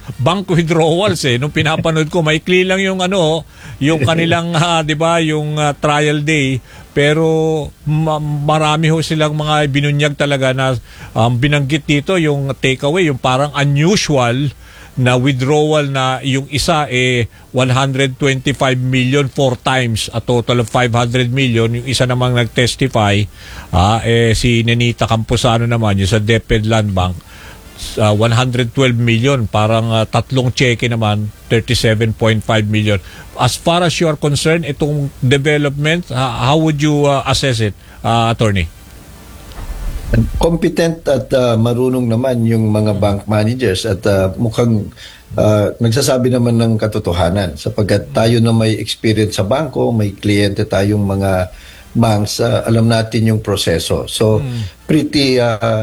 bank withdrawals nung pinapanood ko maikli lang yung yung kanilang 'di ba yung trial day, pero marami ho silang mga binunyag talaga na binanggit dito yung takeaway, yung parang unusual na withdrawal na yung isa 125 million 4 times, a total of 500 million. Yung isa namang nag-testify si Nenita Camposano naman yung sa DepEd Land Bank, 112 million, parang tatlong cheque naman 37.5 million. As far as you are concerned, itong development, how would you assess it, attorney? Competent at marunong naman yung mga bank managers at mukhang nagsasabi naman ng katotohanan, sapagkat tayo na may experience sa bangko, may kliyente tayong mga banks, alam natin yung proseso. So pretty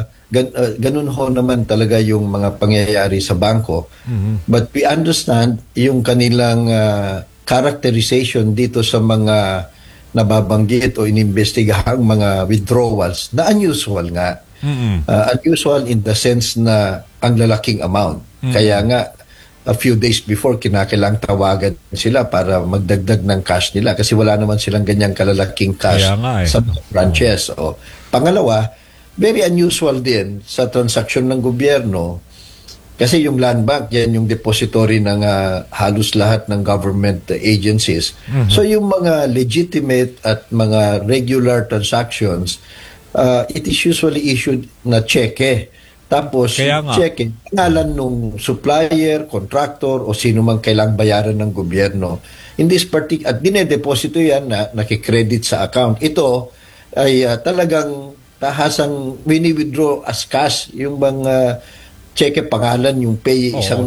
ganun ho naman talaga yung mga pangyayari sa bangko. But we understand yung kanilang characterization dito sa mga nababanggit o inimbestigahang mga withdrawals na unusual nga. Unusual in the sense na ang lalaking amount. Kaya nga, a few days before, kinakailang tawagan sila para magdagdag ng cash nila kasi wala naman silang ganyang kalalaking cash sa branches. O, pangalawa, very unusual din sa transaksyon ng gobyerno kasi yung land bank, yan yung depository ng halos lahat ng government agencies. So yung mga legitimate at mga regular transactions, it is usually issued na cheque. Tapos cheque, pangalan nung supplier, contractor o sino mang kailang bayaran ng gobyerno. In this particular, at dinedeposito yan na nakikredit sa account. Ito ay talagang tahasang wini-withdraw as cash yung mga cheque pangalan, yung pay isang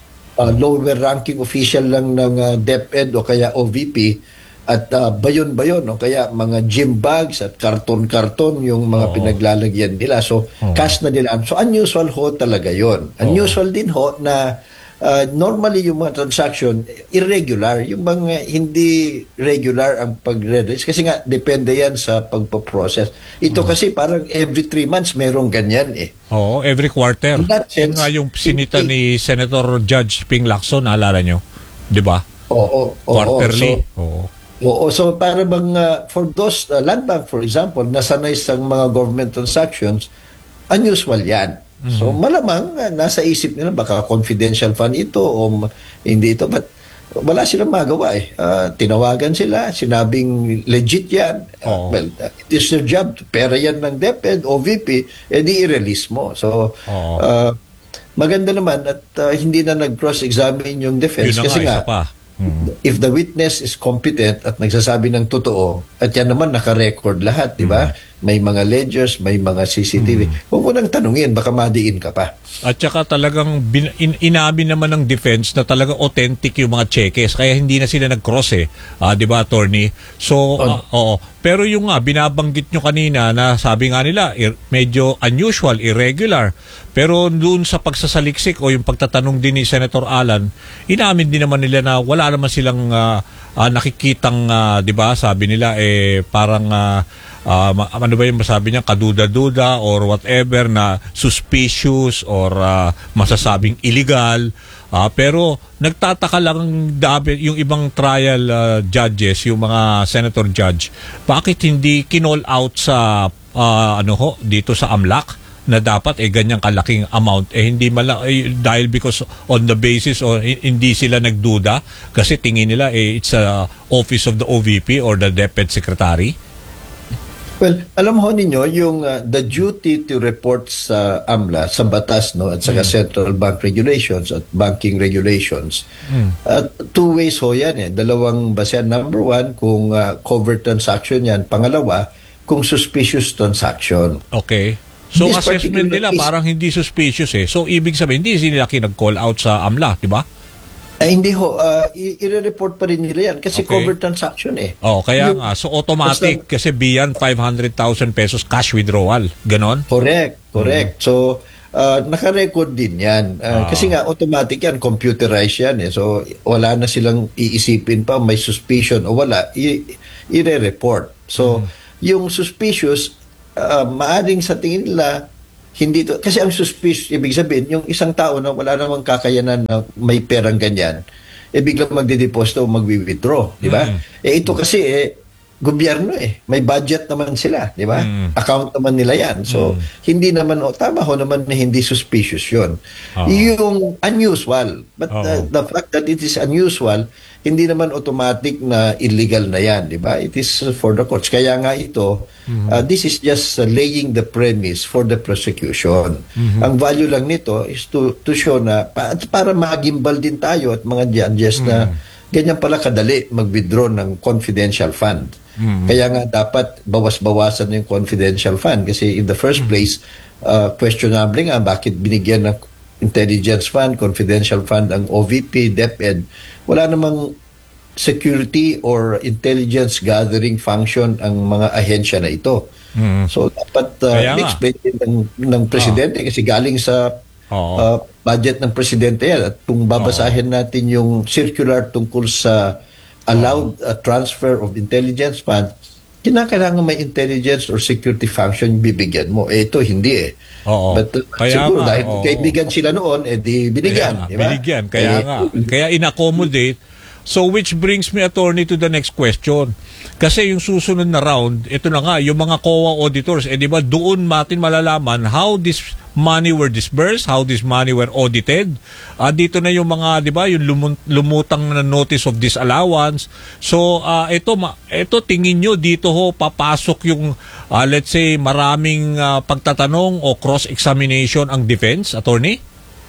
lower ranking official lang ng DepEd o kaya OVP at bayon-bayon o kaya mga gym bags at karton-karton yung mga pinaglalagyan nila. So cash na nila. So unusual ho talaga yon. Unusual din ho na normally yung mga transaction irregular, yung mga hindi regular ang pag-release kasi nga depende yan sa pagpo-process. Ito kasi parang every 3 months merong ganyan Oo, every quarter. Yun nga yung sinita ni Senator Judge Ping Lacson, naalala nyo? Di ba? Oo. Quarterly. So para bang for those land bank for example, nasanay sa mga government transactions, unusual yan. So malamang nasa isip nila baka confidential fund ito o hindi ito, but wala silang magawa tinawagan sila, sinabing legit yan. Well, it is their job, pera yan ng DepEd, OVP, edi i-release mo. So maganda naman at hindi na nag-cross-examine yung defense kasi nga if the witness is competent at nagsasabi ng totoo, at yan naman naka-record lahat, di ba? May mga ledgers, may mga CCTV. Huwag mo nang tanungin, baka madiin ka pa. At saka talagang inamin naman ng defense na talagang authentic yung mga cheques, kaya hindi na sila nag-cross di ba, attorney? So, pero yung binabanggit nyo kanina na sabi nga nila, medyo unusual, irregular. Pero doon sa pagsasaliksik o yung pagtatanong din ni Senator Alan, inamin din naman nila na wala naman silang nakikitang, di ba, sabi nila, parang ano ba yung masabi niya, kaduda-duda or whatever na suspicious or masasabing illegal. Pero nagtataka lang yung ibang trial judges, yung mga senator judge, bakit hindi kinall out sa dito sa AMLAC na dapat ganyang kalaking amount hindi dahil because on the basis or hindi sila nagduda kasi tingin nila it's office of the OVP or the DepEd secretary. Well, alam ho ninyo yung the duty to report sa AMLA, sa batas at saka central bank regulations at banking regulations. Two ways ho yan dalawang basehan. Number one, kung covert transaction yan. Pangalawa, kung suspicious transaction. Okay. So assessment nila parang hindi suspicious So ibig sabihin hindi sila nag-call out sa AMLA, di ba? Hindi ho, i-report pa rin nila yan kasi covered transaction kaya nga, so automatic kasi beyond 500,000 pesos cash withdrawal, ganon? Correct. So, naka-record din yan. Kasi nga, automatic yan, computerized yan So, wala na silang iisipin pa, may suspicion o wala, i-re-report. So, yung suspicious, maaring sa tingin nila, hindi to, kasi ang suspicious, ibig sabihin, yung isang tao na wala namang kakayanan na may perang ganyan, biglang magdideposito o magwi-withdraw, di ba? Ito kasi, gobyerno may budget naman sila, di ba? Account naman nila yan. So, hindi naman, tama ho naman na hindi suspicious yun. Yung unusual, but the fact that it is unusual, hindi naman automatic na illegal na yan, di ba? It is for the courts. Kaya nga ito, this is just laying the premise for the prosecution. Ang value lang nito is to show na, para magimbal din tayo at mga judges na ganyan pala kadali mag-withdraw ng confidential fund. Kaya nga dapat bawas-bawasan yung confidential fund kasi in the first place, questionable nga bakit binigyan ng intelligence fund, confidential fund ang OVP, DepEd. Wala namang security or intelligence gathering function ang mga ahensya na ito. So dapat explain ng presidente kasi galing sa budget ng presidente yan. At kung babasahin natin yung circular tungkol sa allowed transfer of intelligence fund, kinakailangan may intelligence or security function bibigyan mo. Ito hindi But siguro dahil kaibigan sila noon, di binigyan. Diba? Binigyan, kaya in-accommodate. So which brings me, attorney, to the next question. Kasi yung susunod na round, ito na nga, yung mga COA auditors, di ba, doon natin malalaman how this money were disbursed, how this money were audited. Dito na yung mga, di ba, yung lumutang na notice of disallowance. So, ito tingin nyo, dito ho, papasok yung, let's say, maraming pagtatanong o cross-examination ang defense, attorney?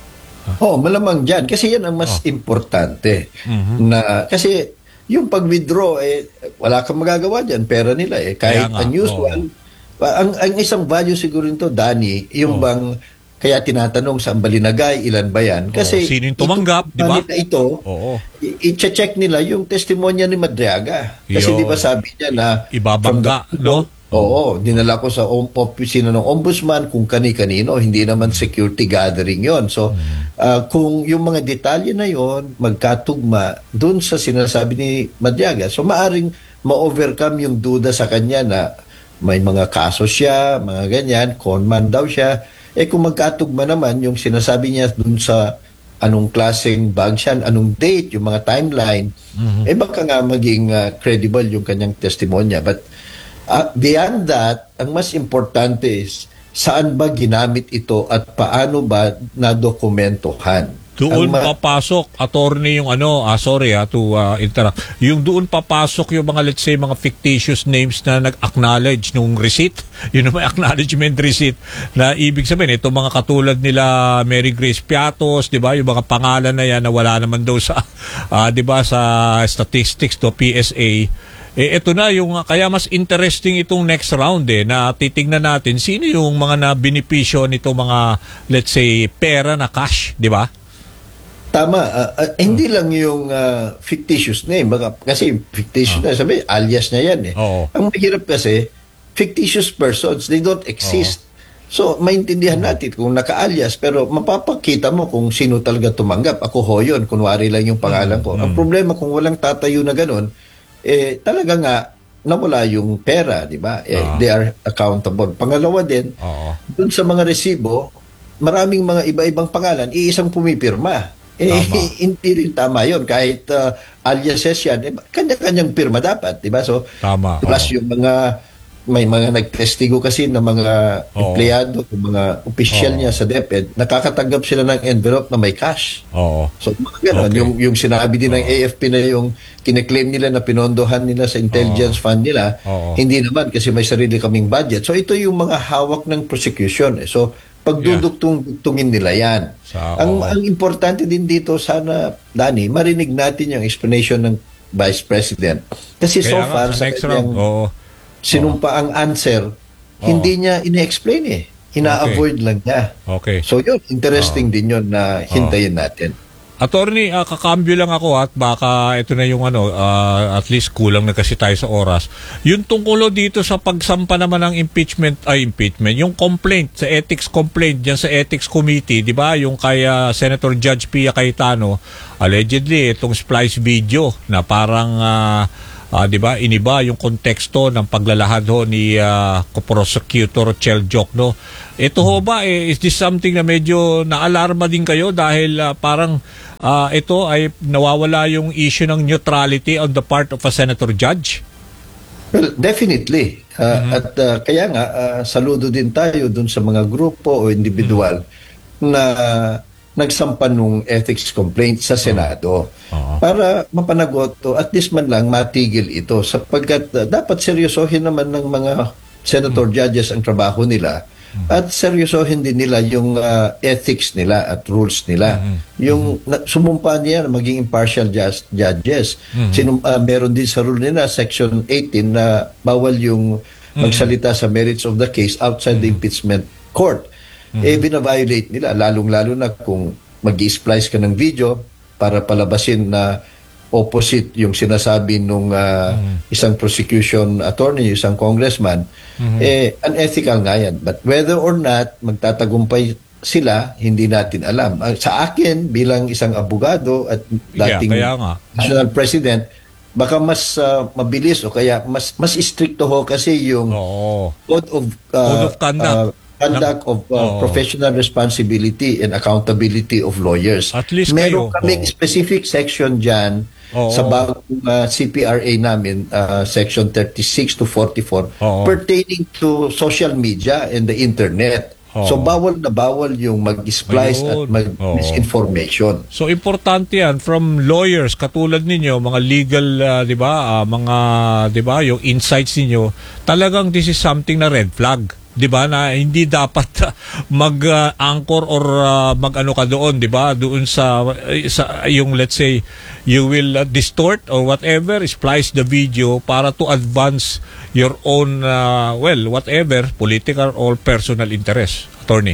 Malamang dyan. Kasi yan ang mas importante. Na, kasi yung pag-withdraw, wala kang magagawa dyan. Pera nila Kahit unusual. Ang isang value siguro nito, Danny, yung bang, kaya tinatanong sa Ambalinagay, ilan ba yan? Kasi sino yung tumanggap, di ba? Ito, i-check nila yung testimonya ni Madriaga. Kasi di ba sabi niya na ibabangga, no? Dinala ko sa opisina ng ombudsman kung kani-kanino, hindi naman security gathering yon. So, kung yung mga detalye na yon magkatugma dun sa sinasabi ni Madriaga, so maaring ma-overcome yung duda sa kanya na may mga kaso siya, mga ganyan, conman daw siya. Kung magkatugma naman yung sinasabi niya dun sa anong klaseng bag siya, anong date, yung mga timeline, baka nga maging credible yung kanyang testimonya. But beyond that, ang mas importante is saan ba ginamit ito at paano ba nadokumentohan. Doon papasok, attorney, yung to interrupt. Yung doon papasok yung mga, let's say, mga fictitious names na nag-acknowledge nung receipt. Yun yung acknowledgement receipt na ibig sabihin, itong mga katulad nila Mary Grace Piatos, di ba? Yung mga pangalan na yan na wala naman daw sa, di ba, sa statistics to PSA. Ito na yung, kaya mas interesting itong next round na titingnan natin sino yung mga na-benepisyo nito mga, let's say, pera na cash, di ba? Tama. Hindi lang yung fictitious name. Kasi fictitious na, sabi, alias niya yan Ang mahirap kasi, fictitious persons, they don't exist. So, maintindihan natin kung naka-alias, pero mapapakita mo kung sino talaga tumanggap. Ako ho yun, kunwari lang yung pangalan ko. Ang problema kung walang tatayo na ganun, talaga nga, nawala yung pera, di ba? They are accountable. Pangalawa din, dun sa mga resibo, maraming mga iba-ibang pangalan, iisang pumipirma. Hindi rin tama yun. Kahit aliases yan, kanya-kanyang pirma dapat, di ba? So, plus yung may mga nagtestigo kasi ng mga empleyado, mga opisyal niya sa DepEd, nakakatanggap sila ng envelope na may cash. So, gano'n, yung sinabi din ng AFP na yung kine-claim nila na pinondohan nila sa intelligence fund nila, hindi naman kasi may sarili kaming budget. So, ito yung mga hawak ng prosecution. So, pagdudugtungin nila yan. Ang importante din dito, sana, Danny, marinig natin yung explanation ng Vice President. Kasi so far, sa kanyang sinumpa ang answer, hindi niya ina-explain ina-avoid lang niya. So yun, interesting din yun na hintayin natin. Attorney, kakambyo lang ako at baka ito na yung at least kulang na kasi tayo sa oras. Yung tungkol dito sa pagsampa naman ng impeachment, yung complaint, sa ethics complaint dyan sa ethics committee, di ba? Yung kay Senator Judge Pia Cayetano, allegedly, itong splice video na parang 'di ba? Iniba yung konteksto ng paglalahad ho ni Prosecutor Chel Jokno. Ito ho ba is this something na medyo naalarma din kayo dahil parang ito ay nawawala yung issue ng neutrality on the part of a senator judge? Well, definitely. At kaya nga, saludo din tayo dun sa mga grupo o individual na nagsampa ng ethics complaint sa Senado para mapanagot to at least man lang matigil ito sapagkat dapat seryosohin naman ng mga senator judges ang trabaho nila at seryosohin din nila yung ethics nila at rules nila. Yung sumumpa niya na maging impartial judges. Meron din sa rule nila, Section 18, na bawal yung magsalita sa merits of the case outside the impeachment court. Bina-violate nila, lalong-lalo na kung mag-i-splice ka ng video para palabasin na opposite yung sinasabi nung isang prosecution attorney, isang congressman, unethical nga yan. But whether or not magtatagumpay sila, hindi natin alam. Sa akin, bilang isang abogado at dating national president, baka mas mabilis o kaya mas stricto ho kasi yung code of conduct of professional responsibility and accountability of lawyers. At least meron kaming specific section dyan sa bagong CPRA namin, section 36 to 44, pertaining to social media and the internet. So bawal na bawal yung mag-splice at mag-misinformation. So importante yan from lawyers katulad ninyo, mga legal, 'di ba? Mga 'di ba, yung insights ninyo, talagang this is something na red flag. 'Di ba, na hindi dapat mag-anchor or mag-ano ka doon, 'di ba? Doon sa yung let's say you will distort or whatever, splice the video para to advance your own whatever political or personal interest, attorney.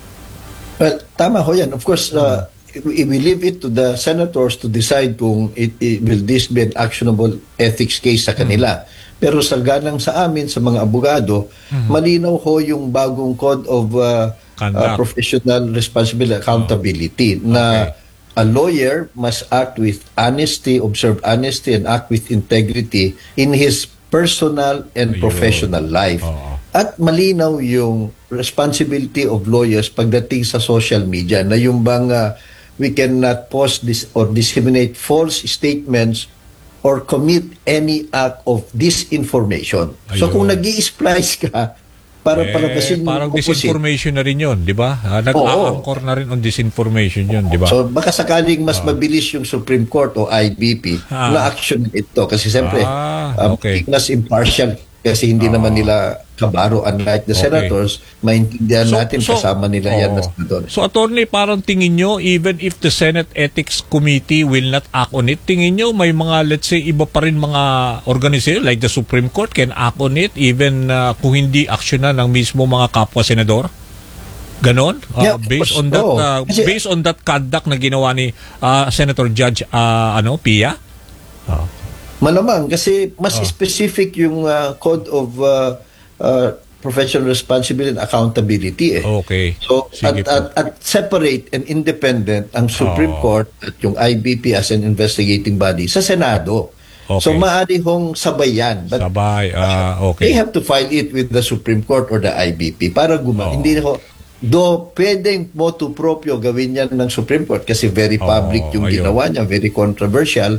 Well, tama ho yan. Of course, we leave it to the senators to decide kung will this be an actionable ethics case sa kanila. Pero sa ganang sa amin, sa mga abogado, malinaw ho yung bagong code of professional responsibility, accountability, na a lawyer must act with honesty, observe honesty, and act with integrity in his personal and professional life. At malinaw yung responsibility of lawyers pagdating sa social media, na yung bang we cannot post this or disseminate false statements or commit any act of disinformation. So kung nag-i-splice ka para palabasin yung parang opposite, disinformation na rin yun, di ba? Nag-a-anchor na rin on disinformation yun, di ba? So baka sakaling mas mabilis yung Supreme Court o IBP na action ito. Kasi siyempre, mas impartial kasi hindi naman nila kabaro, unlike the senators, maintindihan natin kasama nila yan na senador. So attorney, parang tingin nyo, even if the Senate Ethics Committee will not act on it, tingin nyo may mga, let's say, iba pa rin mga organization like the Supreme Court can act on it even kung hindi action na ng mismo mga kapwa senador? Ganon? Based on that conduct na ginawa ni Senator Judge Pia? Malamang kasi mas specific yung code of professional responsibility and accountability. Okay. So at separate and independent ang Supreme Court at yung IBP as an investigating body sa Senado. Okay. So maaari hong sabay yan. But they have to file it with the Supreme Court or the IBP para hindi ho. Pwedeng motu proprio gawin yan ng Supreme Court kasi very public yung ginawa niya, very controversial.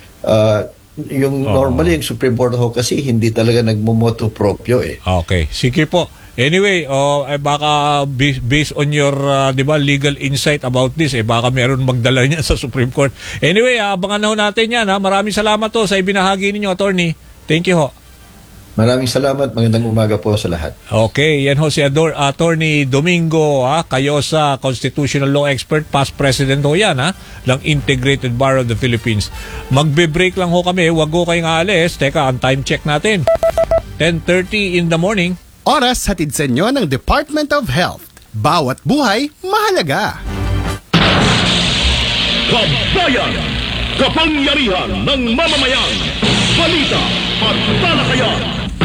Yung normally yung Supreme Court ho kasi hindi talaga nagmumoto proprio Okay, sige po. Anyway, baka based on your legal insight about this, baka meron magdala niya sa Supreme Court. Anyway, abangan na ho natin yan. Maraming salamat to sa ibinahagi ninyo, attorney. Thank you ho. Maraming salamat. Magandang umaga po sa lahat. Okay, yan ho si Attorney Domingo Cayosa, constitutional law expert, past president ho yan ng Integrated Bar of the Philippines. Magbe-break lang ho kami, wag ho kayong aalis. Teka, ang time check natin. 10:30 in the morning. Oras hatid sa inyo ng Department of Health. Bawat buhay mahalaga. Kabayan! Kapangyarihan ng mamamayan! Balita at talakayan!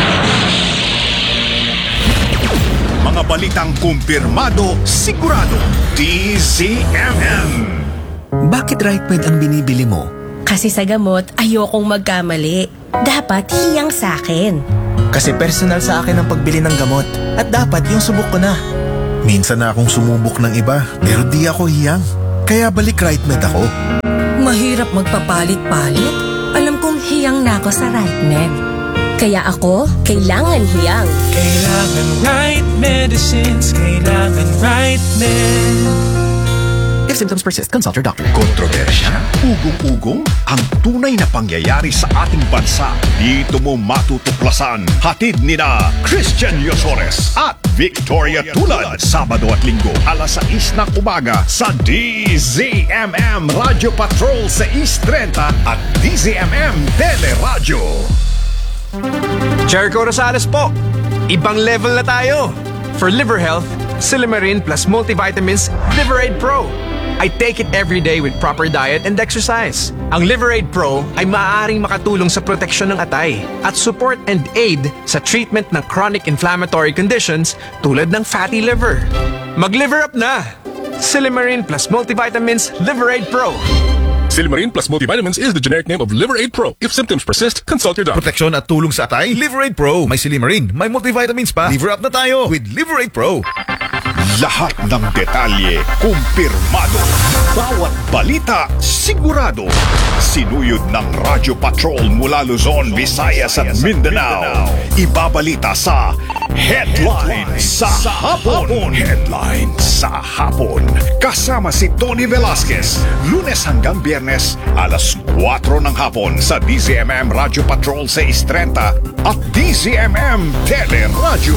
Mga balitang kumpirmado, sigurado. DZMM. Bakit right med ang binibili mo? Kasi sa gamot, ayokong magkamali. dapat hiyang sa akin. Kasi personal sa akin ang pagbili ng gamot. At dapat yung subok ko na. Minsan na akong sumubok ng iba, pero di ako hiyang. Kaya balik RightMed ako. Mahirap magpapalit-palit. Alam kong hiyang na ako sa RightMed. Kaya ako, kailangan hiyang. Kailangan right medicines, kailangan RightMed. If symptoms persist, consult your doctor. Kontrobersya, ugong-ugong, ang tunay na pangyayari sa ating bansa. Dito mo matutuklasan. Hatid nina Christian Yosores at Victoria Tulad. Sabado at Linggo, alas 6 ng umaga sa DZMM Radio Patrol 630 at DZMM Teleradyo. Jericho Rosales po. Ibang level na tayo. For liver health, Silimarin plus multivitamins Liverade Pro. I take it every day with proper diet and exercise. Ang Liverade Pro ay maaaring makatulong sa proteksyon ng atay at support and aid sa treatment ng chronic inflammatory conditions tulad ng fatty liver. Mag-liver up na! Silimarin plus multivitamins Liverade Pro. Silimarin plus multivitamins is the generic name of Liverade Pro. If symptoms persist, consult your doctor. Proteksyon at tulong sa atay, Liverade Pro. May Silimarin, may multivitamins pa. Liver up na tayo with Liverade Pro. Lahat ng detalye, kumpirmado. Bawat balita, sigurado. Sinuyod ng Radyo Patrol mula Luzon, Visayas at Mindanao. Ibabalita sa Headline sa Hapon. Headline sa Hapon. Kasama si Tony Velasquez. Lunes hanggang Biyernes, alas 4 ng hapon sa DZMM Radyo Patrol 630 at DZMM Teleradyo.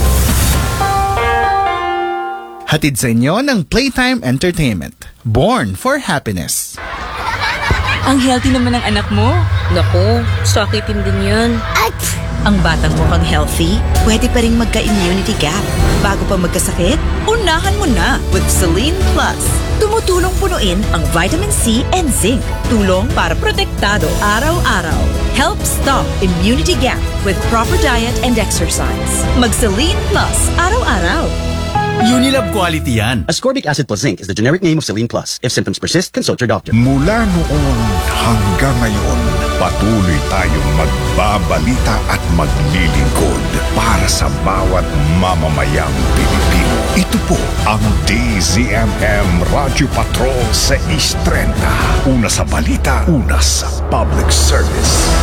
Hatid sa inyo ng Playtime Entertainment. Born for happiness. Ang healthy naman ng anak mo. Naku, sakitin din yan. At ang batang mukhang healthy, pwede pa rin magka-immunity gap. Bago pa magkasakit, unahan mo na with Selene Plus. Tumutulong punuin ang vitamin C and zinc. Tulong para protektado araw-araw. Help stop immunity gap with proper diet and exercise. Mag-Selene Plus araw-araw. Unilab quality yan. Ascorbic acid plus zinc is the generic name of Selene Plus. If symptoms persist, consult your doctor. Mula noon hanggang ngayon, patuloy tayong magbabalita at maglilingkod para sa bawat mamamayang Pilipino. Ito po ang DZMM Radio Patrol 630. Una sa balita, una sa public service.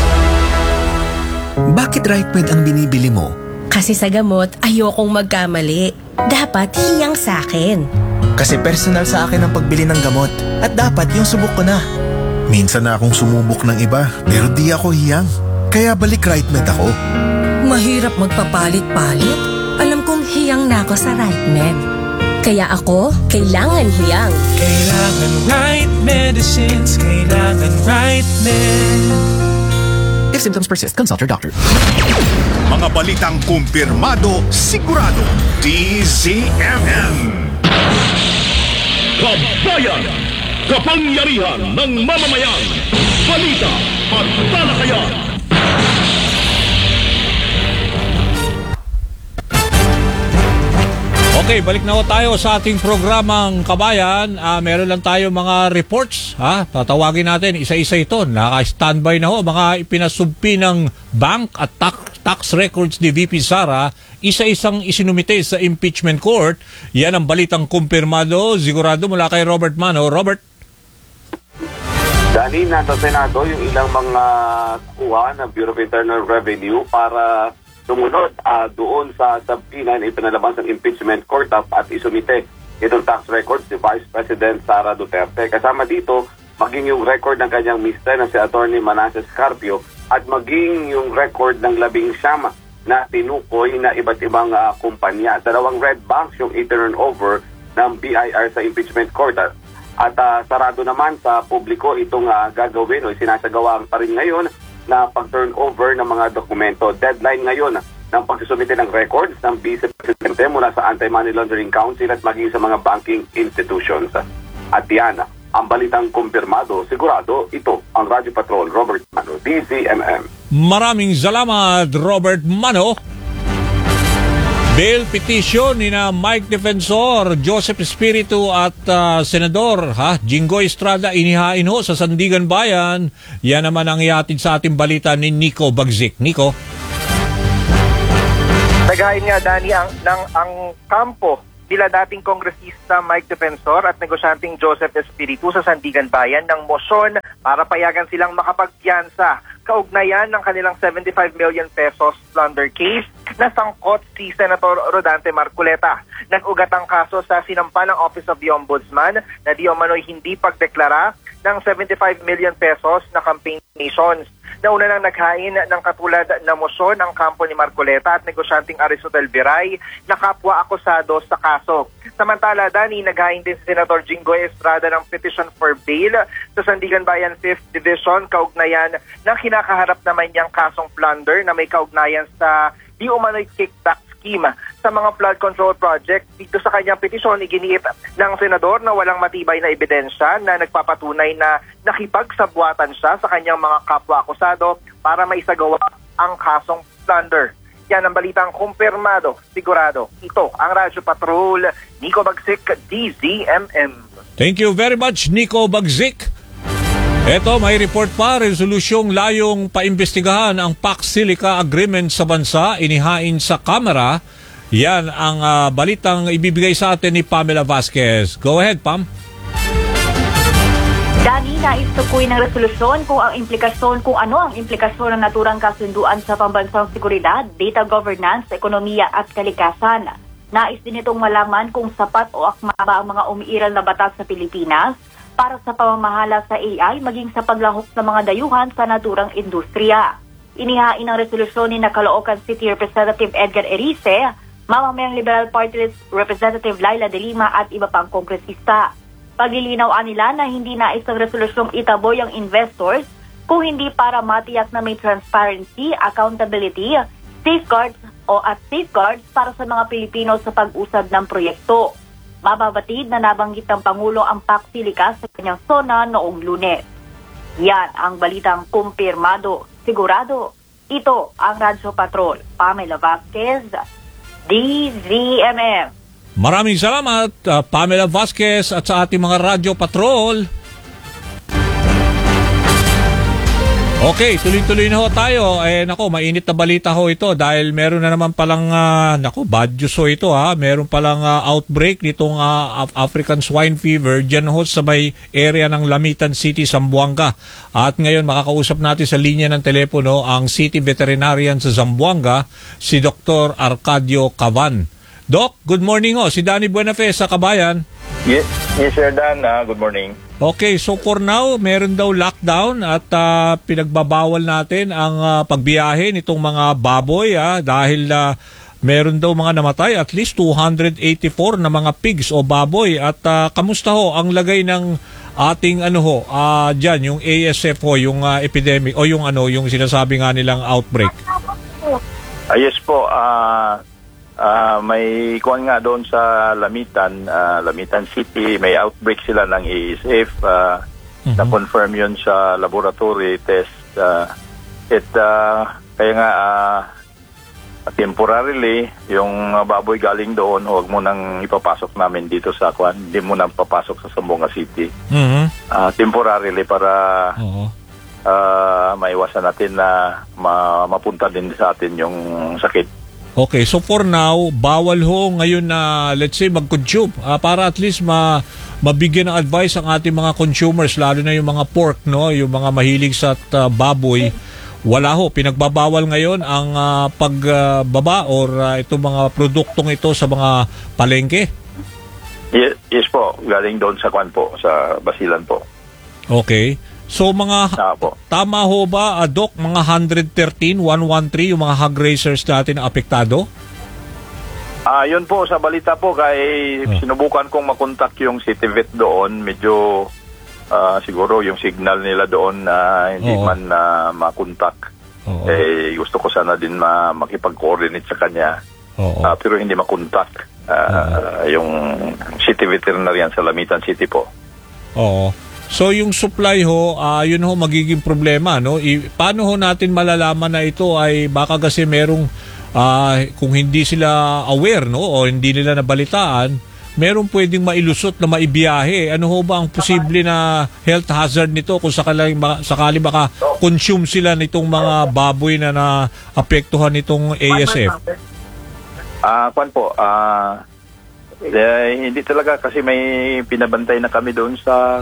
Bakit RightMed ang binibili mo? Kasi sa gamot, ayokong magkamali. Dapat hiyang sa akin. Kasi personal sa akin ang pagbili ng gamot. At dapat yung subok ko na. Minsan na akong sumubok ng iba, pero di ako hiyang. Kaya balik RightMed ako. Mahirap magpapalit-palit. Alam kong hiyang na ako sa RightMed. Kaya ako, kailangan hiyang. Kailangan right medicines, kailangan RightMed. If symptoms persist, consult your doctor. Mga balitang kumpirmado, sigurado. DZMM. Kabayan, kapangyarihan ng mamamayan. Balita at talakayan. Okay, balik na ho tayo sa ating programang Kabayan. Meron lang tayo mga reports. Tatawagin natin, isa-isa ito. Naka-standby na ho. Mga ipinasumpi ng bank at tax records ni VP Sara, isa-isang isinumite sa impeachment court. Yan ang balitang kumpirmado, sigurado mula kay Robert Mano. Robert? Dani, nasa Senado yung ilang mga kuha ng Bureau of Internal Revenue para sumunod doon sa subpoena na ipinalabas ng impeachment court at isumite itong tax records ni Vice President Sara Duterte. Kasama dito, maging yung record ng kanyang mister na si Attorney Manasseh Carpio at maging yung record ng 11 na tinukoy na iba't ibang kumpanya. 2 red banks yung i-turnover ng BIR sa impeachment court. At sarado naman sa publiko itong gagawin o sinasagawa pa rin ngayon na pag-turnover ng mga dokumento. Deadline ngayon ng pagsusumite ng records ng Vice Presidente mula sa Anti-Money Laundering Council at maging sa mga banking institutions. At yan, ang balitang kumpirmado, sigurado, ito ang Radio Patrol, Robert Mano, DZMM. Maraming salamat, Robert Mano. Bail petition ni na Mike Defensor, Joseph Espiritu at Senador Jinggoy Estrada inihain ho sa Sandigan Bayan. Yan naman ang ihatid sa ating balita ni Nico Bagzik. Nico? Naghain nga, Danny, ang kampo nila dating kongresista Mike Defensor at negosyanteng Joseph Espiritu sa Sandigan Bayan ng motion para payagan silang makapagpiyansa kaugnayan ng kanilang 75 million pesos plunder case na sangkot si Senator Rodante Marcoleta. Nag-ugat ang kaso sa sinampa ng Office of the Ombudsman na di umano'y hindi pagdeklara ng 75 million pesos na campaign donations. Nauna nang naghain ng katulad na motion ang kampo ni Marcoleta at negosyanteng Aristotel Viray na kapwa akusado sa kaso. Samantala, Dani, naghain din si Senator Jinggoy Estrada ng petition for bail sa Sandigan Bayan 5th Division kaugnayan ng kinakaharap naman niyang kasong plunder na may kaugnayan sa di umano'y kickback scheme sa mga flood control project. Dito sa kanyang petisyon, iginiit ng senador na walang matibay na ebidensya na nagpapatunay na nakipagsabwatan siya sa kanyang mga kapwa-akusado para maisagawa ang kasong plunder. Yan ang balitang kumpirmado, sigurado. Ito ang Radyo Patrol, Nico Bagzik, DZMM. Thank you very much, Nico Bagzik. Eto, may report pa, resolusyong layong paimbestigahan ang Pax Silica Agreement sa bansa, inihain sa Kamara. Yan ang balitang ibibigay sa atin ni Pamela Vasquez. Go ahead, Pam. Dani, nais tukuy ng resolusyon kung ano ang implikasyon ng naturang kasunduan sa pambansang seguridad, data governance, ekonomiya at kalikasan. Nais din itong malaman kung sapat o akma ba ang mga umiiral na batas sa Pilipinas para sa pamamahala sa AI maging sa paglahok ng mga dayuhan sa naturang industriya. Inihain ang resolusyon ni Caloocan City Representative Edgar Erice, mamamayang Liberal Party Representative Laila De Lima at iba pang kongresista. Paglilinaw nila na hindi nais ang resolusyong itaboy ang investors kung hindi para matiyak na may transparency, accountability, safeguards para sa mga Pilipino sa pag-usad ng proyekto. Mababatid na nabanggit ng Pangulo ang Pax Silica sa kanyang sona noong Lunes. Yan ang balitang kumpirmado, sigurado. Ito ang Radyo Patrol. Pamela Vasquez, DZMM. Maraming salamat, Pamela Vasquez, at sa ating mga Radyo Patrol. Okay, tuloy-tuloy na ho tayo. Mainit na balita ho ito dahil meron na naman palang, bad news ho ito Meron palang outbreak nitong African Swine Fever dyan ho sa may area ng Lamitan City, Zamboanga. At ngayon makakausap natin sa linya ng telepono ang City Veterinarian sa Zamboanga, si Dr. Arcadio Cavan. Doc, good morning ho. Si Danny Buenafe sa Kabayan. Yes, Sir Dan. Good morning. Okay, so for now, meron daw lockdown at pinagbabawal natin ang pagbiyahe nitong mga baboy dahil meron daw mga namatay, at least 284 na mga pigs o baboy. At kamusta ho ang lagay ng ating dyan, yung ASF ho, yung epidemic o yung sinasabi nga nilang outbreak? Yes po, may kuwan nga doon sa Lamitan City, may outbreak sila ng ASF. Na-confirm yun sa laboratory test. Kaya nga, temporarily, yung baboy galing doon, huwag mo nang ipapasok namin dito sa kuwan. Hindi mo nang papasok sa Zamboanga City. Temporarily para maiwasan natin na mapunta din sa atin yung sakit. Okay, so for now, bawal ho ngayon na, let's say, mag-consume para at least mabigyan ng advice ang ating mga consumers, lalo na yung mga pork, yung mga mahilig sa baboy. Wala ho, pinagbabawal ngayon ang pagbaba or itong mga produktong ito sa mga palengke? Yes po, galing doon sa kwan po, sa Basilan po. Okay. So tama ho ba, Doc, mga 113 yung mga hog raisers natin na apektado? Yun po, sa balita po, sinubukan kong makontak yung City Vet doon. Medyo siguro yung signal nila doon na hindi man makontak. Gusto ko sana din makipag-coordinate sa kanya. Pero hindi makontak yung City Veterinarian sa Lamitan City po. Oo. So yung supply ho, yun ho magiging problema, no? Paano ho natin malalaman na ito ay baka kasi merong kung hindi sila aware, no, o hindi nila nabalitaan, meron pwedeng mailusot na maibiyahe. Ano ho ba ang posible na health hazard nito kung sakali baka consume sila nitong mga baboy na naapektuhan nitong ASF? Hindi talaga kasi may pinabantay na kami doon sa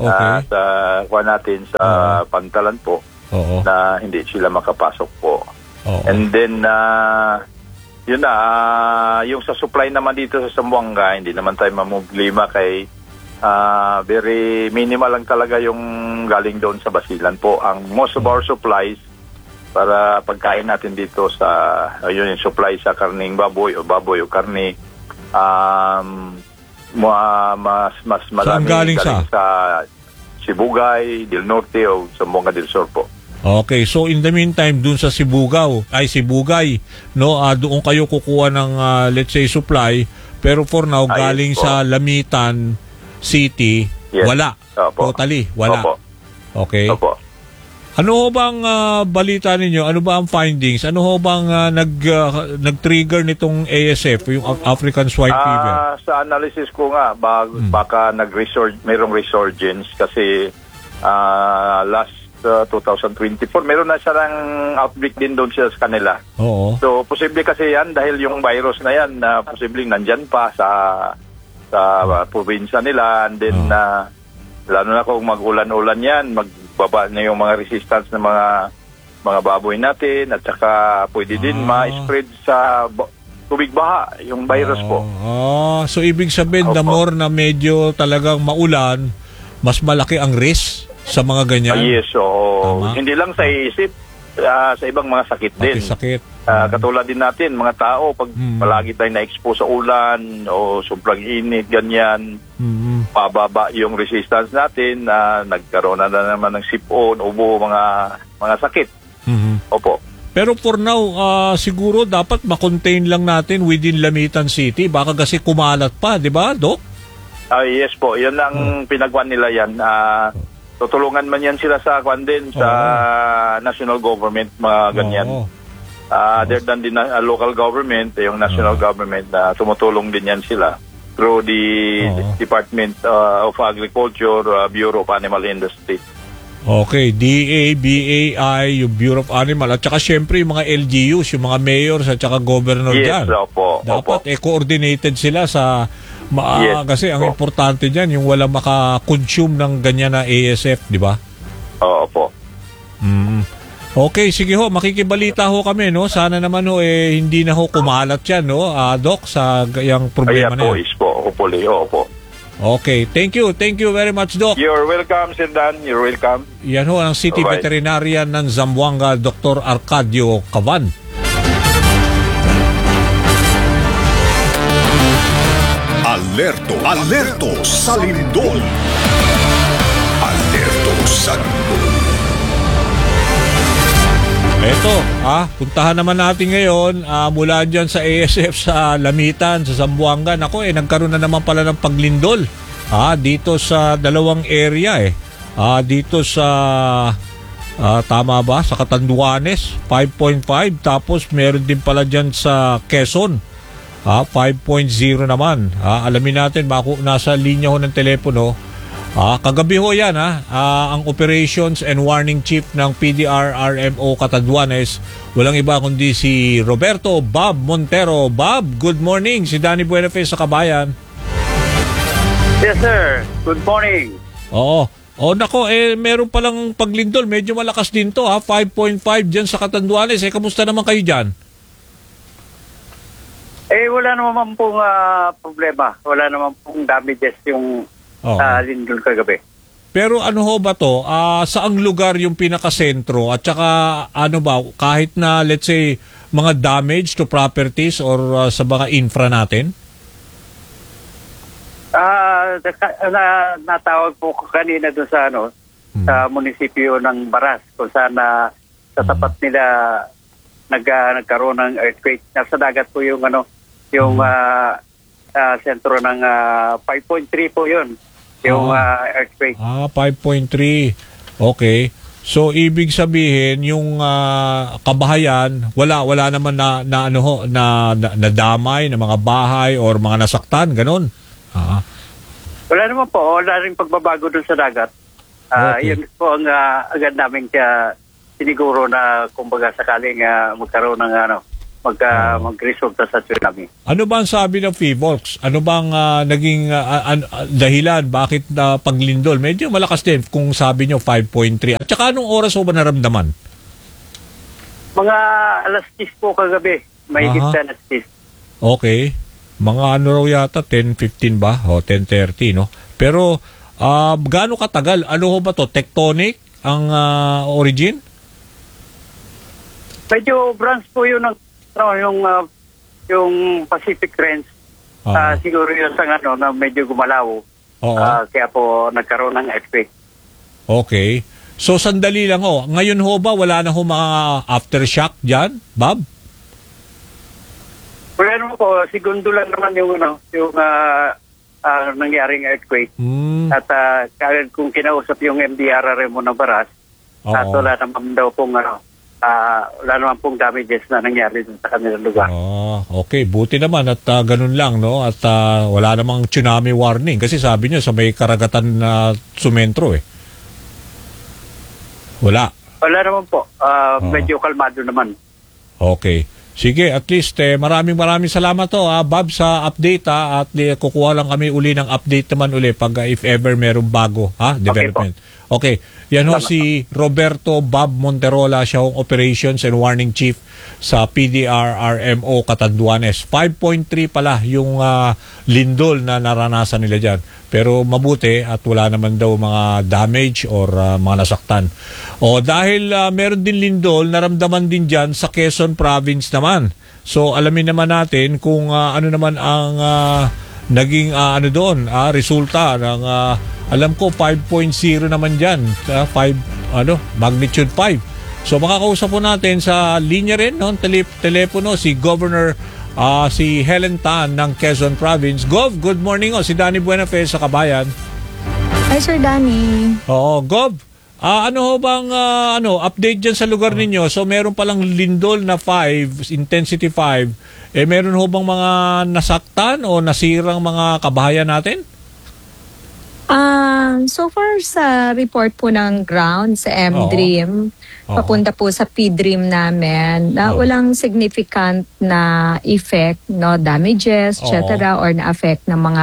natin sa Pantalan po. Oo. Na hindi sila makapasok po. Oo. And then yun na, yung sa supply naman dito sa Zamboanga, hindi naman tayo mamumblima kay very minimal lang talaga yung galing doon sa Basilan po. Ang most of our supplies para pagkain natin dito sa yun yung supply sa karning baboy o karne mas marami galing sa Sibugay, Del Norte o Zamboanga del Sur po. Okay, so in the meantime dun sa Sibugay, no, doon kayo kukuha ng let's say supply, pero for now galing sa Lamitan City, wala. Opo. Totally, wala. Opo. Okay. Opo. Ano ho bang balita ninyo? Ano ba ang findings? Ano ho bang nag-trigger nitong ASF, yung African Swine Fever? Sa analysis ko nga, baka mayroong resurgence kasi last 2024, meron na silang outbreak din doon siya sa kanila. Oo. So, posible kasi yan dahil yung virus na yan, posibleng nandyan pa sa probinsya nila, and then lalo na kung mag-ulan-ulan yan, magbaba na yung mga resistance ng mga baboy natin, at saka pwede din ma-spread sa tubig baha, yung virus po. So, ibig sabihin, the more na medyo talagang maulan, mas malaki ang risk sa mga ganyan? Yes, hindi lang sa isip, sa ibang mga sakit din. Sakit. Katulad din natin, mga tao, pag palagi tayo na-expose sa ulan o sobrang init, ganyan, pababa yung resistance natin, nagkaroon na naman ng sipon, ubo, mga sakit. Opo. Pero for now, siguro dapat makontain lang natin within Lamitan City. Baka kasi kumalat pa, di ba, Doc? Yes po, yan ang pinagwan nila yan. Tutulungan man yan sila sa sa national government, mga ganyan. Other than the local government, yung national government, tumutulong din yan sila through the Department of Agriculture, Bureau of Animal Industry. Okay, DA, BAI, yung Bureau of Animal, at saka syempre yung mga LGUs, yung mga mayors at saka governor dyan. Opo. Dapat coordinated sila sa kasi ang importante dyan, yung wala maka-consume ng ganyan na ASF, di ba? Opo. Okay, sige ho, makikibalita ho kami, no? Sana naman ho, hindi na ho kumalat yan, no? Doc, sa yung problema na yan. Hopefully, opo. Okay, thank you very much, Doc. You're welcome, Sir Dan, you're welcome. Yan ho, ang City Veterinarian ng Zamboanga, Dr. Arcadio Cavan. Alerto sa lindol. Alerto sa lindol. Eto, puntahan naman natin ngayon mula dyan sa ASF sa Lamitan, sa Zamboanga. Nako, nagkaroon na naman pala ng paglindol dito sa dalawang area dito sa tama ba? Sa Catanduanes, 5.5. Tapos meron din pala dyan sa Quezon, 5.0 naman. Alamin natin, nasa linya ho ng telepono. Kagabi ho yan, ang Operations and Warning Chief ng PDR-RMO Catanduanes, walang iba kundi si Roberto Bob Montero. Bob, good morning. Si Danny Buenafe sa Kabayan. Yes, sir. Good morning. Oo. Nako, meron palang paglindol. Medyo malakas din to, 5.5 dyan sa Catanduanes. Kamusta naman kayo dyan? Wala naman pong problema. Wala naman pong damages yung lindol kagabi. Pero ano ho ba to? Saang lugar yung pinakasentro? At saka ano ba, kahit na let's say mga damage to properties or sa mga infra natin? Natawag po ko kanina doon sa sa munisipyo ng Baras kung saan sa tapat nila nagkaroon ng earthquake. Nasa dagat po yung sentro ng 5.3 po yun. Yung earthquake. 5.3. Okay. So ibig sabihin yung kabahayan wala naman na nadamay na mga bahay or mga nasaktan ganon. Wala naman po, wala rin pagbabago doon sa dagat. Okay. Yun po ang agad namin siniguro na kumbaga sakaling magkaroon ng magresulta sa tsunami. Ano ba ang sabi ng PHIVOLCS? Ano bang naging dahilan bakit paglindol? Medyo malakas din kung sabi nyo 5.3. At saka anong oras ho ba naramdaman? Mga alas 10 po kagabi. May higit alas 10. Okay. Mga ano raw yata, 10:15 ba? O 10:30, no? Pero gaano katagal? Ano ho ba to? Tectonic ang origin? Medyo branch po yun ng yung Pacific Rinds. Siguro yun sa na medyo gumalaw. Kaya po nagkaroon ng earthquake. Okay. So sandali lang ho. Ngayon ho ba wala na ho mga aftershock dyan, Bob? Wala naman po. Segundo lang naman yung nangyaring earthquake. At kung kinausap yung MDRRM mo ng Baras, at wala naman daw pong wala naman pong damages na nangyari sa kanilang lugar. Okay, buti naman at ganun lang, no? At wala namang tsunami warning kasi sabi nyo sa may karagatan na sumentro Wala. Wala naman po. Medyo kalmado naman. Okay. Sige, at least maraming salamat Bob sa update at kukuha lang kami uli ng update naman uli pag if ever merong bago development. Okay. Yan ho si Roberto Bob Monterola, siya hong Operations and Warning Chief sa PDRRMO Catanduanes. 5.3 pala yung lindol na naranasan nila dyan. Pero mabuti at wala naman daw mga damage or mga nasaktan. Dahil meron din lindol, naramdaman din dyan sa Quezon Province naman. So alamin naman natin kung ano naman ang naging doon, resulta ng alam ko 5.0 naman dyan, magnitude 5. So makakausap po natin sa linya rin, telepono si Governor si Helen Tan ng Quezon Province. Gov, good morning si Danny Buenafe sa Kabayan. Hi Sir Danny. Gov, ano ho bang update dyan sa lugar ninyo? So meron palang lindol na 5, intensity 5. Meron ho bang mga nasaktan o nasirang mga kabahayan natin? So far sa report po ng ground sa MDREAM, papunta po sa PDREAM namin, walang significant na effect, damages, etc. or na-affect ng mga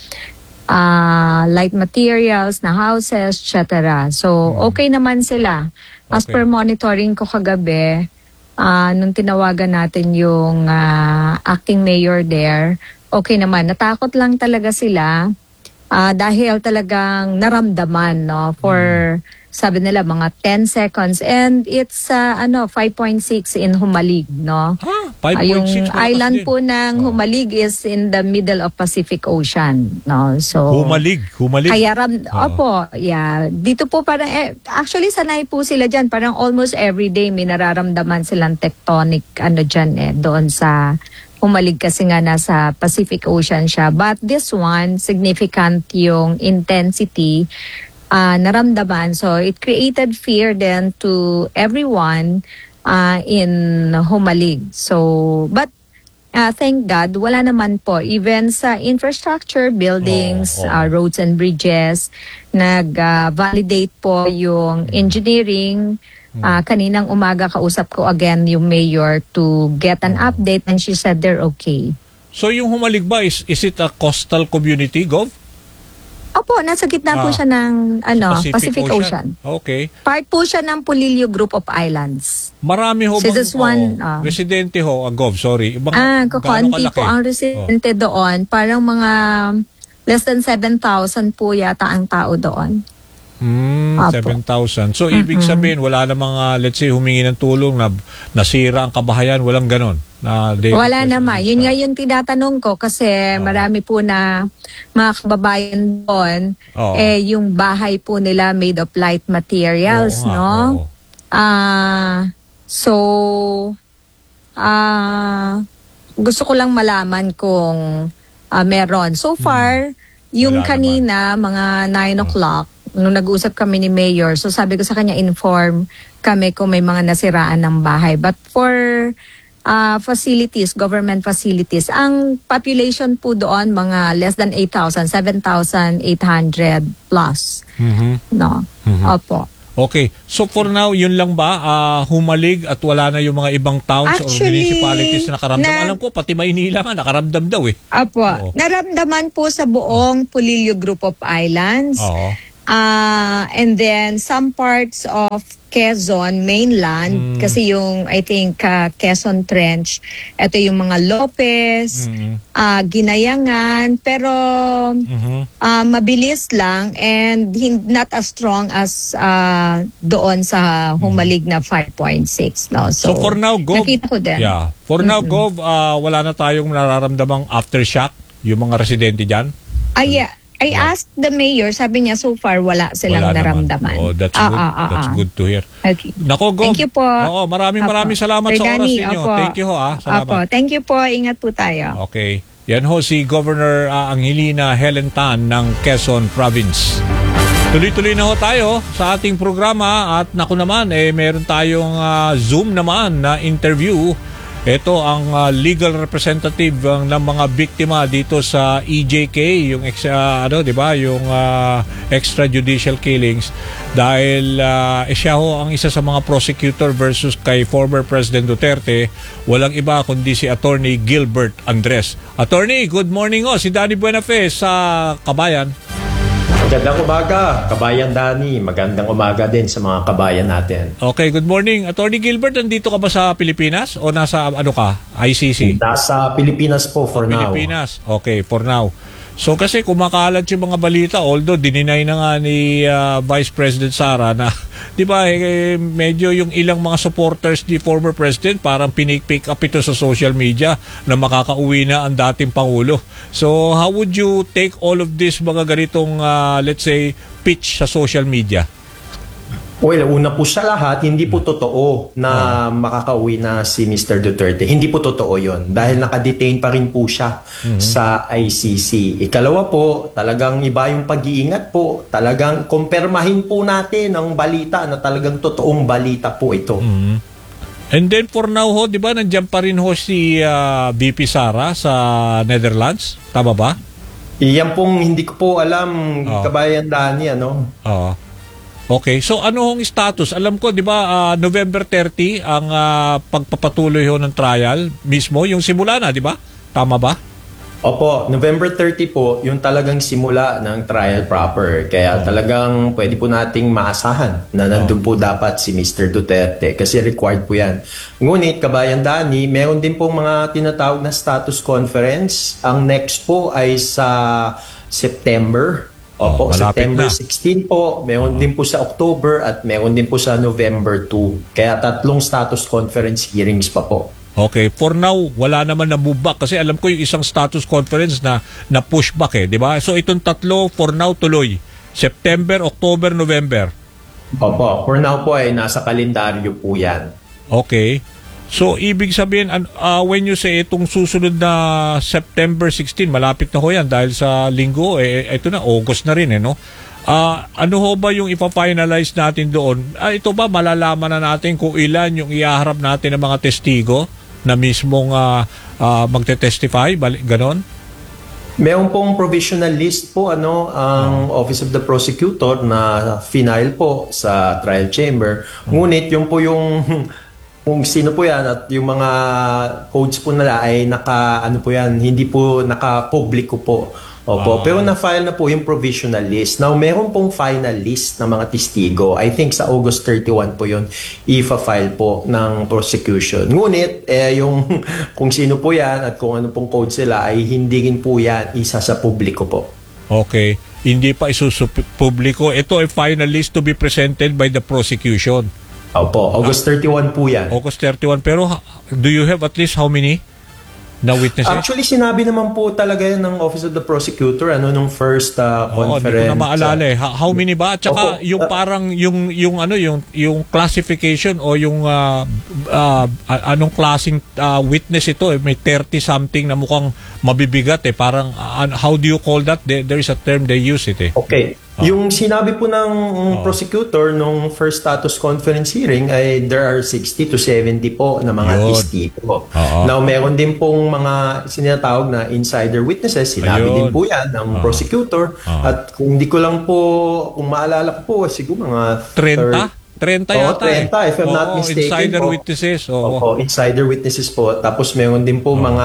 light materials na houses, etc. So, okay naman sila. As per monitoring ko kagabi, nung tinawagan natin yung acting mayor there, okay naman. Natakot lang talaga sila dahil talagang naramdaman for sabi nila mga 10 seconds and it's 5.6 in Humalig, 5.6 yung island po ng Humalig is in the middle of Pacific Ocean, So Humalig. Kaya dito po parang actually sanay po sila diyan, parang almost every day may nararamdaman silang tectonic diyan doon sa Humalig kasi nga nasa Pacific Ocean siya. But this one, significant yung intensity naramdaman. So it created fear then to everyone in Humalig. So, but thank God, wala naman po. Even sa infrastructure, buildings, roads and bridges, nag-validate po yung engineering. Kaninang umaga kausap ko again yung mayor to get an update and she said they're okay. So yung Humalig ba, is it a coastal community, Gov? Opo, nasa gitna po siya ng Pacific Ocean. Okay. Part po siya ng Pulilio Group of Islands. Marami ho bang residente Gov, sorry. Kakunti po ang residente doon. Parang mga less than 7,000 po yata ang tao doon. 7,000. So, ibig sabihin, wala na mga, let's say, humingi ng tulong na nasira ang kabahayan, walang ganon. Wala naman. Yun nga yung tinatanong ko kasi marami po na mga kababayan doon, yung bahay po nila made of light materials, gusto ko lang malaman kung meron. So far, yung kanina, mga 9 o'clock, nung nag-uusap kami ni Mayor, so sabi ko sa kanya, inform kami kung may mga nasiraan ng bahay. But for facilities, government facilities, ang population po doon, mga less than 8,000, 7,800 plus. No? Opo. Okay. So for now, yun lang ba? Humalig at wala na yung mga ibang towns Actually, or municipalities na nakaramdam? Alam ko, pati Maynila nga, nakaramdam daw eh. Apo. Oo. Naramdaman po sa buong Polillo Group of Islands. Oo. And then some parts of Quezon mainland, kasi yung I think Quezon Trench, ito yung mga Lopez, Ginayangan, pero mabilis lang and not as strong as doon sa humalig na 5.6. No? So for now, Gov, nakita ko din. Yeah. For now, Gov, wala na tayong nararamdamang aftershock yung mga residente dyan? Yeah. I asked the mayor, sabi niya so far wala silang naramdaman. Oh, that's good. That's good to hear. Okay. Nako, Gov. Thank you po. Oo, maraming salamat sa oras ninyo. Thank you Salamat. Opo. Thank you po. Ingat po tayo. Okay. Yan ho si Governor Angelina Helen Tan ng Quezon Province. Tuloy-tuloy na ho tayo sa ating programa at naku naman, meron tayong Zoom naman na interview. Ito ang legal representative ng mga biktima dito sa EJK, yung yung extrajudicial killings, dahil siya ho ang isa sa mga prosecutor versus kay former President Duterte, walang iba kundi si Attorney Gilbert Andres. Attorney, good morning ho, si Danny Buenafe sa Kabayan. Magandang umaga, Kabayan Danny. Magandang umaga din sa mga kabayan natin. Okay, good morning. Attorney Gilbert, nandito ka ba sa Pilipinas o nasa ICC? Nasa Pilipinas po for now. Pilipinas. Okay, for now. So kasi kumakalat yung mga balita, although dininay na nga ni Vice President Sara na, di ba, medyo yung ilang mga supporters ni former President parang pick up ito sa social media na makakauwi na ang dating Pangulo. So how would you take all of this mga ganitong, let's say, pitch sa social media? Well, una po sa lahat, hindi po totoo na makakauwi na si Mr. Duterte. Hindi po totoo yon dahil nakadetain pa rin po siya sa ICC. Ikalawa po, talagang iba yung pag-iingat po. Talagang kumpirmahin po natin ang balita na talagang totoong balita po ito. And then for now ho, di ba, nandiyan pa rin ho si VP Sara sa Netherlands? Tama ba? Iyan pong hindi ko po alam, Kabayan Dani, Oo. Okay, so ano hong status? Alam ko, di ba, November 30 ang pagpapatuloy ho ng trial mismo, yung simula na, di ba? Tama ba? Opo, November 30 po, yung talagang simula ng trial proper. Kaya talagang pwede po nating maasahan na nandun po dapat si Mr. Duterte kasi required po yan. Ngunit, Kabayan Dani, meron din pong mga tinatawag na status conference. Ang next po ay sa September. Opo, September 16 po, meron din po sa October at meron din po sa November 2. Kaya 3 status conference hearings pa po. Okay, for now, wala naman na move back kasi alam ko yung isang status conference na push back di ba? So itong 3 for now tuloy. September, October, November. Opo, for now po ay nasa kalendaryo po yan. Okay. So, ibig sabihin, when you say itong susunod na September 16, malapit na ho yan dahil sa linggo, ito na, August na rin, no? Ano ho ba yung ipa-finalize natin doon? Ito ba, malalaman na natin kung ilan yung iaharap natin ng mga testigo na mismong magte-testify? Ganon? Meron pong provisional list po ang Office of the Prosecutor na final po sa trial chamber. Ngunit yung po yung kung sino po yan at yung mga codes po nila ay hindi po naka-publiko po. Opo. Pero na-file na po yung provisional list. Now, meron pong final list ng mga testigo. I think sa August 31 po yun, i-file po ng prosecution. Ngunit, yung kung sino po yan at kung ano pong code sila ay hindi rin po yan isa sa publiko po. Okay. Hindi pa isusupubliko. Ito ay final list to be presented by the prosecution. Opo, August 31 po yan. August 31. Pero do you have at least how many na witnesses? Actually, sinabi naman po talaga yan ng Office of the Prosecutor nung first conference. Hindi ko na maalala How many ba? At saka yung parang yung classification o yung anong klaseng witness ito, may 30 something na mukhang mabibigat parang how do you call that? There is a term they use it Okay. Yung sinabi po ng prosecutor nung first status conference hearing ay there are 60 to 70 po na mga testigo. Now, meron din pong mga sinatawag na insider witnesses. Sinabi din po yan ng prosecutor. At kung hindi ko lang po, kung maalala ko po, siguro mga 30 yata 30 if I'm not mistaken. Insider po. witnesses. Insider witnesses po. Tapos meron din po mga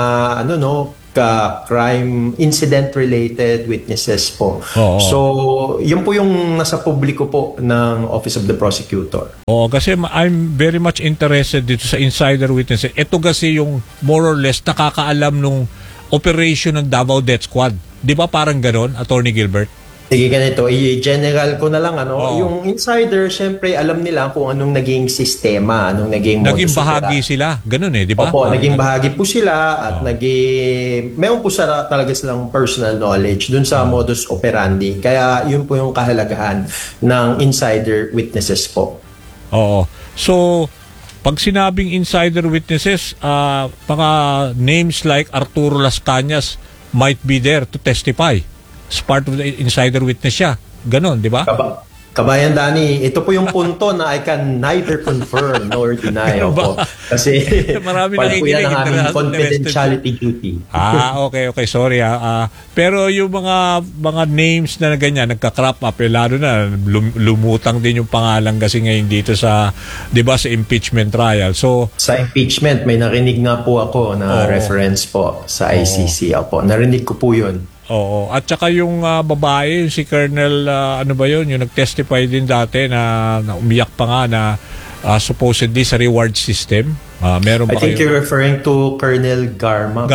crime incident related witnesses po. So, yun po yung nasa publiko po ng Office of the Prosecutor. Kasi I'm very much interested dito sa insider witnesses. Ito kasi yung more or less nakakaalam nung operation ng Davao Death Squad. Di ba parang ganon, Attorney Gilbert? Sige, ganito. I-general ko na lang. Yung insider, syempre, alam nila kung anong naging sistema, anong naging bahagi sila. Ganun di ba? Opo, naging bahagi po sila at meron po talaga silang personal knowledge dun sa modus operandi. Kaya yun po yung kahalagahan ng insider witnesses po. So, pag sinabing insider witnesses, mga names like Arturo Las Cañas might be there to testify. As part of the insider witness siya. Ganon, di ba? Kabayan Danny, ito po yung punto na I can neither confirm nor deny. Kasi marami part po yan ang aming confidentiality duty. Okay. Sorry. Pero yung mga names na ganyan, nagka-crop up, lalo na lumutang din yung pangalan kasi ngayon dito sa, di ba, sa impeachment trial. So, sa impeachment, may narinig nga po ako na reference po sa ICC. Narinig ko po yun. At saka yung babae, si Colonel, yung nag-testify din dati na umiyak pa nga na supposedly sa reward system. Meron ba I think you're referring to Colonel Garma.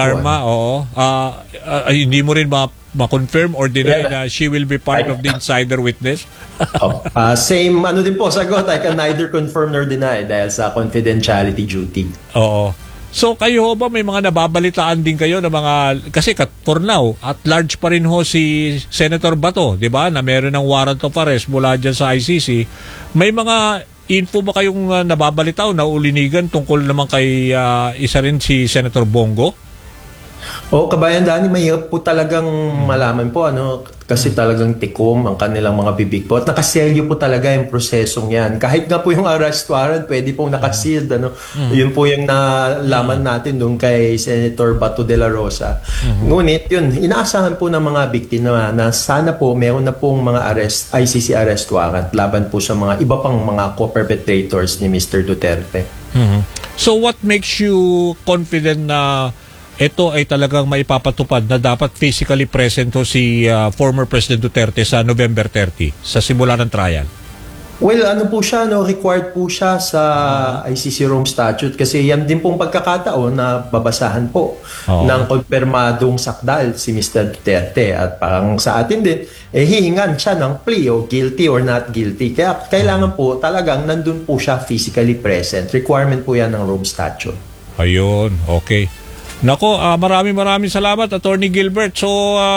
Hindi mo rin ma-confirm or deny na she will be part of the insider witness? Same, din po, sagot. I can neither confirm nor deny dahil sa confidentiality duty. So kayo ba may mga nababalitaan din kayo na mga, kasi for now at large pa rin si Senator Bato, 'di ba, na meron ng warrant of arrest mula diyan sa ICC. May mga info ba kayong nababalitaw na ulinigan tungkol naman kay isa rin si Senator Bongo? Kabayan Danny, mahirap po talagang malaman po kasi talagang tikom ang kanilang mga bibig po at nakaselyo po talaga yung prosesong yan. Kahit nga po yung arrest warrant, pwede pong nakasealed. Yun po yung nalaman natin doon kay Senator Bato de la Rosa. Ngunit yun, inaasahan po ng mga biktima na sana po meron na pong mga ICC arrest warrant laban po sa mga iba pang mga co-perpetrators ni Mr. Duterte. So what makes you confident na ito ay talagang maipapatupad na dapat physically present si former President Duterte sa November 30 sa simula ng trial? Well, po siya, required po siya sa ICC Rome Statute kasi yan din pong pagkakataon na babasahan po ng konfirmadong sakdal si Mr. Duterte at parang sa atin din, hihingan siya ng plea o guilty or not guilty. Kaya kailangan po talagang nandun po siya physically present. Requirement po yan ng Rome Statute. Ayun, okay. Nako, maraming salamat, Attorney Gilbert. So,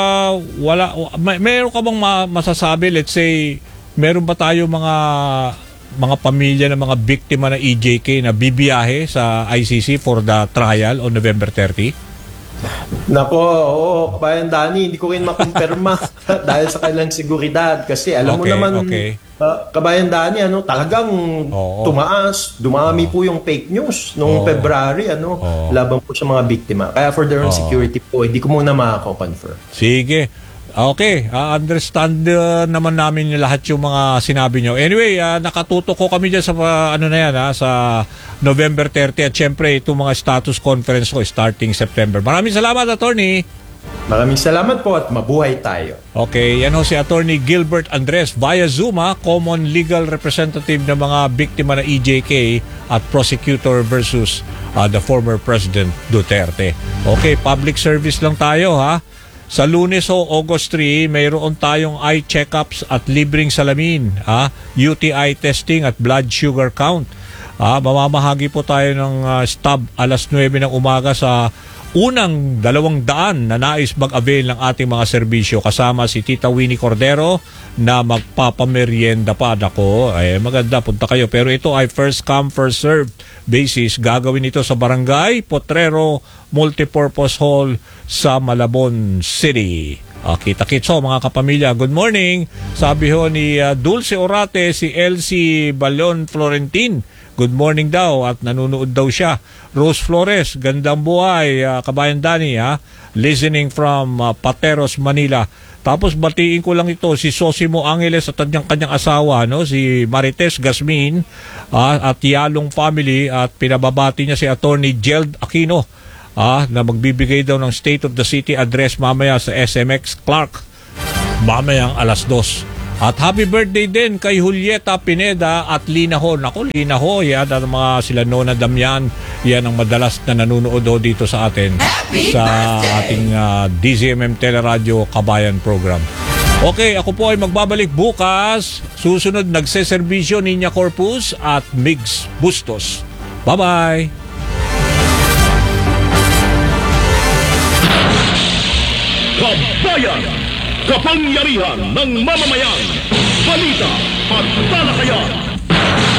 meron ka bang masasabi, let's say, meron ba tayo mga pamilya ng mga biktima ng EJK na bibiyahe sa ICC for the trial on November 30? Nako, Kabayan Danny, hindi ko rin makumpirma dahil sa kanilang seguridad kasi alam mo naman, Kabayan Danny, talagang dumami po yung fake news noong February, laban po sa mga biktima. Kaya for their own security po, hindi ko muna makako-confirm. Sige. Okay, understand naman namin lahat yung mga sinabi nyo. Anyway, nakatutok ko kami dyan sa sa November 30 at syempre itong mga status conference ko starting September. Maraming salamat, Attorney. Maraming salamat po at mabuhay tayo. Okay, yan si Attorney Gilbert Andres via Zoom, common legal representative ng mga biktima ng EJK at prosecutor versus the former President Duterte. Okay, public service lang tayo Sa Lunes August 3, mayroon tayong eye checkups at libreng salamin, UTI testing at blood sugar count. Mamamahagi po tayo ng stub alas 9 ng umaga sa unang 200 na nais mag-avail ng ating mga serbisyo kasama si Tita Winnie Cordero na magpapamerienda pa. Nako, maganda, punta kayo. Pero ito ay first come, first served basis. Gagawin ito sa Barangay Potrero Multipurpose Hall sa Malabon City. Kita-kitso mga kapamilya. Good morning. Sabi ho ni Dulce Orate, si Elsie Balon Florentin. Good morning daw at nanonood daw siya. Rose Flores, gandang buhay, Kabayan Dani, listening from Pateros, Manila. Tapos batiin ko lang ito si Sosimo Angeles at kanyang asawa, no, si Marites Gasmin at Yalong family, at pinababati niya si Attorney Jeld Aquino na magbibigay daw ng State of the City address mamaya sa SMX Clark mamayang 2:00. At happy birthday din kay Julieta Pineda at Lina Ho. Naku, Lina Ho, yan ang mga sila Nona Damian, yan ang madalas na nanonood dito sa atin sa ating DZMM Teleradio Kabayan program. Okay, ako po ay magbabalik bukas. Susunod, nagseserbisyo Niña Corpus at Migs Bustos. Bye-bye! Kabayan! Kapangyarihan ng mamamayan! Balita at talakayan!